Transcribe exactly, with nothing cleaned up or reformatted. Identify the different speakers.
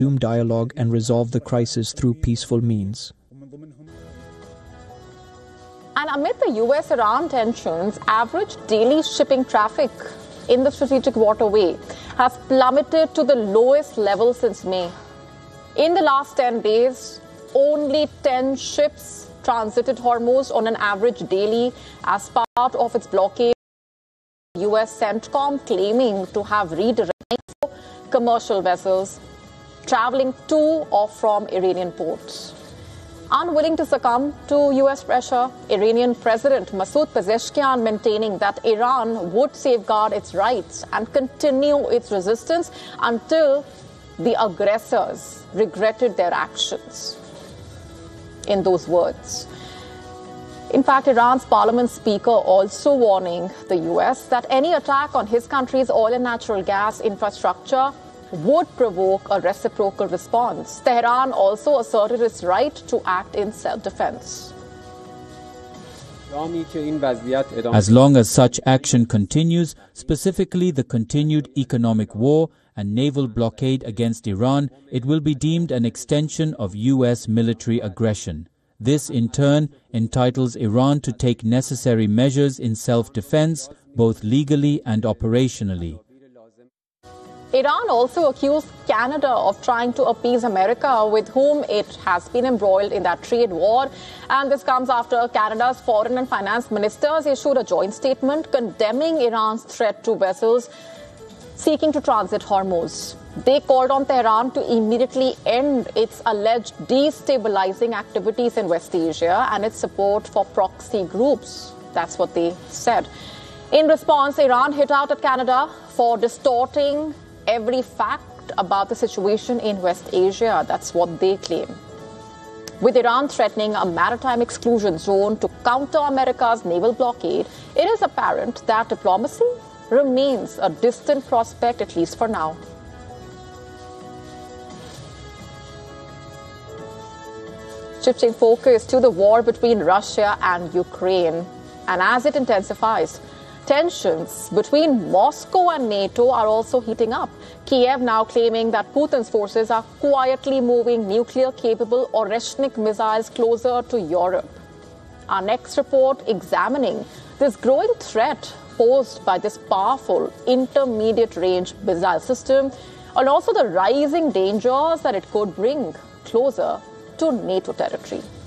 Speaker 1: resume dialogue and resolve the crisis through peaceful means.
Speaker 2: And amid the U S Iran tensions, average daily shipping traffic in the strategic waterway has plummeted to the lowest level since May. In the last ten days, only ten ships transited Hormuz on an average daily as part of its blockade. U S CENTCOM claiming to have redirected commercial vessels traveling to or from Iranian ports. Unwilling to succumb to U S pressure, Iranian President Masoud Pezeshkian maintaining that Iran would safeguard its rights and continue its resistance until the aggressors regretted their actions. In those words. In fact, Iran's parliament speaker also warning the U S that any attack on his country's oil and natural gas infrastructure would provoke a reciprocal response. Tehran also asserted its right to act in self-defense.
Speaker 3: As long as such action continues, specifically the continued economic war and naval blockade against Iran, it will be deemed an extension of U S military aggression. This, in turn, entitles Iran to take necessary measures in self-defense, both legally and operationally.
Speaker 2: Iran also accused Canada of trying to appease America, with whom it has been embroiled in that trade war. And this comes after Canada's foreign and finance ministers issued a joint statement condemning Iran's threat to vessels seeking to transit Hormuz. They called on Tehran to immediately end its alleged destabilizing activities in West Asia and its support for proxy groups. That's what they said. In response, Iran hit out at Canada for distorting every fact about the situation in West Asia. That's what they claim. With Iran threatening a maritime exclusion zone to counter America's naval blockade, it is apparent that diplomacy remains a distant prospect, at least for now. Shifting focus to the war between Russia and Ukraine. And as it intensifies, tensions between Moscow and NATO are also heating up. Kiev now claiming that Putin's forces are quietly moving nuclear-capable Oreshnik missiles closer to Europe. Our next report examining this growing threat posed by this powerful intermediate-range missile system, and also the rising dangers that it could bring closer to NATO territory.